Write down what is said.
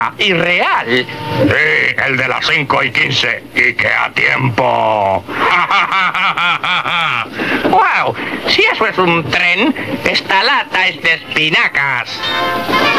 irreal. Sí, el de las 5:15. Y que a tiempo. ¡Wow! Si eso es un tren, esta lata es de espinacas.